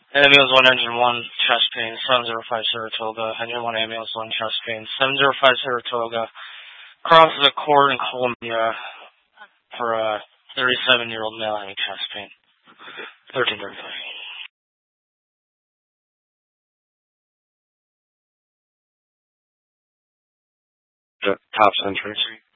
Ambulance 1, Engine 1, chest pain, 705 Saratoga. Engine 1, Ambulance 1, chest pain, 705 Saratoga. Crosses a court in Columbia for a 37-year-old male having chest pain. 1335. Top Century.